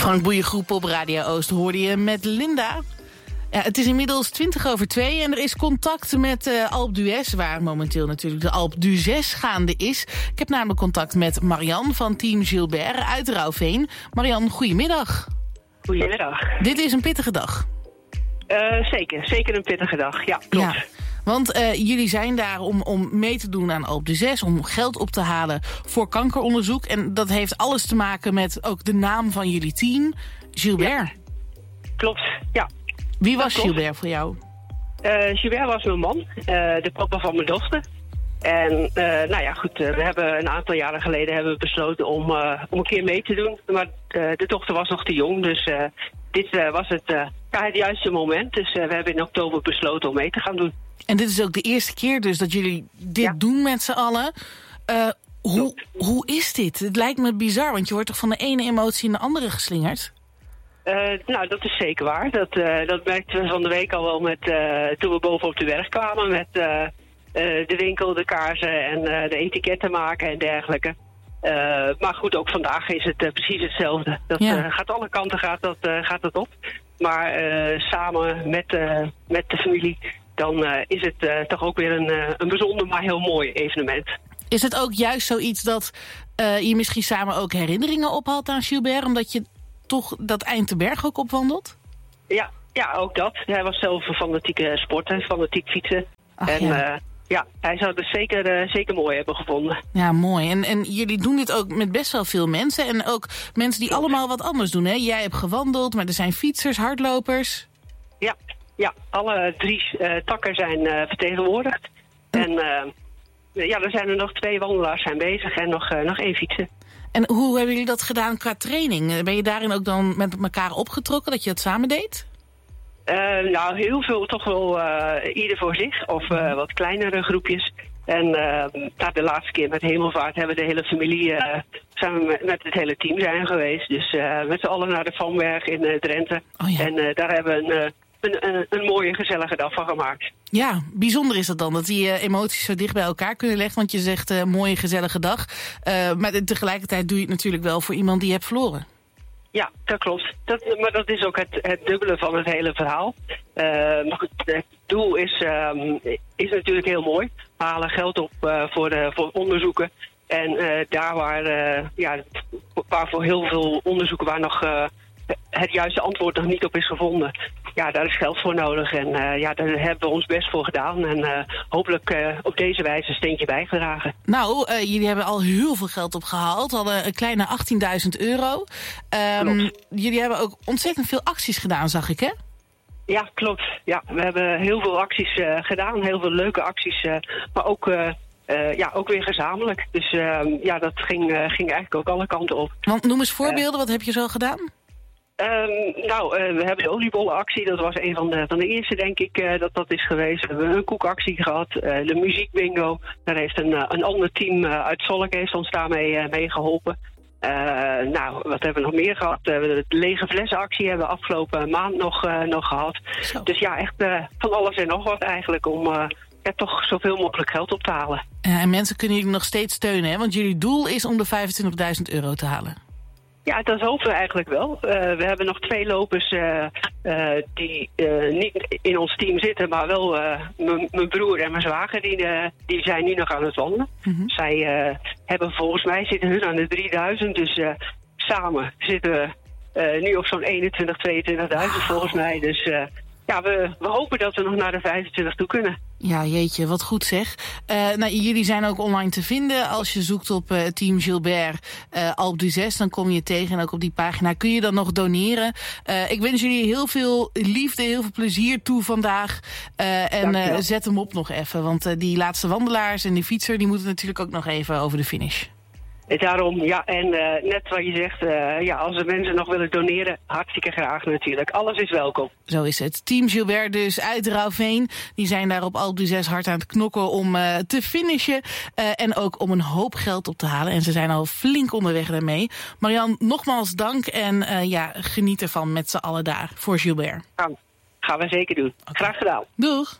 Frank Boeiengroep op Radio Oost hoorde je met Linda. Ja, het is inmiddels 2:20 en er is contact met Alpe d'Huez, waar momenteel natuurlijk de Alpe d'Huez gaande is. Ik heb namelijk contact met Marianne van Team Gilbert uit Rauwveen. Marianne, goedemiddag. Goedemiddag. Dit is een pittige dag. Zeker een pittige dag, ja, klopt. Ja. Want jullie zijn daar om mee te doen aan Alpe d'Huez, om geld op te halen voor kankeronderzoek. En dat heeft alles te maken met ook de naam van jullie team, Gilbert. Ja. Klopt, ja. Wie was Gilbert voor jou? Gilbert was mijn man, de papa van mijn dochter. En we hebben een aantal jaren geleden besloten om een keer mee te doen. Maar de dochter was nog te jong, dus dit was het juiste moment. Dus we hebben in oktober besloten om mee te gaan doen. En dit is ook de eerste keer dus dat jullie dit doen met z'n allen. Hoe is dit? Het lijkt me bizar, want je wordt toch van de ene emotie in de andere geslingerd? Dat is zeker waar. Dat merkten we van de week al wel toen we boven op de werf kwamen met de winkel, de kaarsen en de etiketten maken en dergelijke. Maar goed, ook vandaag is het precies hetzelfde. Dat gaat alle kanten gaat het op. Maar samen met de familie, dan is het toch ook weer een bijzonder, maar heel mooi evenement. Is het ook juist zoiets dat je misschien samen ook herinneringen ophaalt aan Gilbert, omdat je toch dat eind te berg ook opwandelt? Ja, ook dat. Hij was zelf een fanatieke sporter, fanatiek fietsen. Hij zou het zeker mooi hebben gevonden. Ja, mooi. En jullie doen dit ook met best wel veel mensen. En ook mensen die allemaal wat anders doen, hè? Jij hebt gewandeld, maar er zijn fietsers, hardlopers. Ja, alle 3 takken zijn vertegenwoordigd. En er zijn er nog 2 wandelaars zijn bezig en nog 1 fietser. En hoe hebben jullie dat gedaan qua training? Ben je daarin ook dan met elkaar opgetrokken, dat je het samen deed? Heel veel toch wel ieder voor zich of wat kleinere groepjes. En de laatste keer met Hemelvaart hebben we de hele familie, zijn we met het hele team zijn geweest. Dus met z'n allen naar de Vanberg in Drenthe. Oh ja. En daar hebben we een mooie gezellige dag van gemaakt. Ja, bijzonder is dat dan, dat die emoties zo dicht bij elkaar kunnen leggen. Want je zegt mooie gezellige dag. Maar tegelijkertijd doe je het natuurlijk wel voor iemand die je hebt verloren. Ja, dat klopt. Maar dat is ook het dubbele van het hele verhaal. Maar goed, het doel is natuurlijk heel mooi. We halen geld op voor onderzoeken. En daar waar voor heel veel onderzoeken waar nog het juiste antwoord nog niet op is gevonden. Ja, daar is geld voor nodig. En daar hebben we ons best voor gedaan. En hopelijk op deze wijze een steentje bijgedragen. Nou, jullie hebben al heel veel geld opgehaald. Hadden een kleine €18.000. Jullie hebben ook ontzettend veel acties gedaan, zag ik, hè? Ja, klopt. Ja, we hebben heel veel acties gedaan. Heel veel leuke acties. Maar ook weer gezamenlijk. Dus dat ging eigenlijk ook alle kanten op. Want noem eens voorbeelden. Wat heb je zo gedaan? We hebben de oliebollenactie. Dat was een van de eerste, denk ik, dat is geweest. We hebben een koekactie gehad. De muziekbingo. Daar heeft een ander team uit Zolk heeft ons daarmee mee geholpen. Wat hebben we nog meer gehad? De lege flessenactie hebben we afgelopen maand nog gehad. Zo. Dus ja, echt van alles en nog wat eigenlijk om toch zoveel mogelijk geld op te halen. En mensen kunnen jullie nog steeds steunen, hè? Want jullie doel is om de €25.000 te halen. Ja, dat hopen we eigenlijk wel. We hebben nog 2 lopers die niet in ons team zitten, maar wel mijn broer en mijn zwager, die zijn nu nog aan het wandelen. Mm-hmm. Zij hebben volgens mij zitten hun aan de 3.000, dus samen zitten we nu op zo'n 22.000 volgens mij. Dus we hopen dat we nog naar de 25 toe kunnen. Ja, jeetje, wat goed zeg. Jullie zijn ook online te vinden. Als je zoekt op Team Gilbert Alpe d'Huez, dan kom je tegen. En ook op die pagina kun je dan nog doneren. Ik wens jullie heel veel liefde, heel veel plezier toe vandaag. Zet hem op nog even. Want die laatste wandelaars en die fietser, die moeten natuurlijk ook nog even over de finish. Daarom, ja, en net wat je zegt, als de mensen nog willen doneren, hartstikke graag natuurlijk. Alles is welkom. Zo is het. Team Gilbert dus uit Rauwveen. Die zijn daar op Alpe d'Huez hard aan het knokken om te finishen. En ook om een hoop geld op te halen. En ze zijn al flink onderweg daarmee. Marianne, nogmaals dank en geniet ervan met z'n allen daar voor Gilbert. Gaan we zeker doen. Okay. Graag gedaan. Doeg.